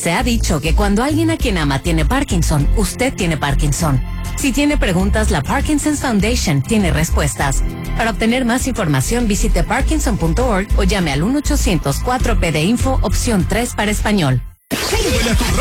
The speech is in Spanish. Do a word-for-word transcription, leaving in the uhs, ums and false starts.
Se ha dicho que cuando alguien a quien ama tiene Parkinson, usted tiene Parkinson. Si tiene preguntas, la Parkinson's Foundation tiene respuestas. Para obtener más información, visite parkinson punto org o llame al uno ochocientos cuatro P de Info, opción tres para español. Súbele a tu